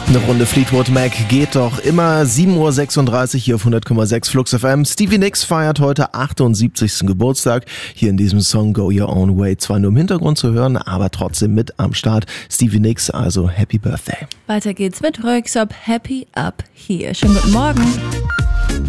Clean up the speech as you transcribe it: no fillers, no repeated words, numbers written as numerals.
Eine Runde Fleetwood Mac geht doch immer. 7:36 Uhr hier auf 100,6 Flux FM. Stevie Nicks feiert heute 78. Geburtstag. Hier in diesem Song Go Your Own Way. Zwar nur im Hintergrund zu hören, aber trotzdem mit am Start. Stevie Nicks, also Happy Birthday. Weiter geht's mit Röyksopp, Happy Up Here. Schönen guten Morgen.